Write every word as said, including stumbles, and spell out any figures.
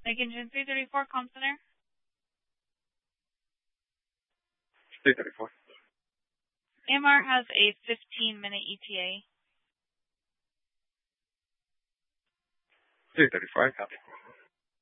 Lake Engine three thirty-four, comm center. three thirty-four. A M R has a fifteen minute E T A. three thirty-four, copy.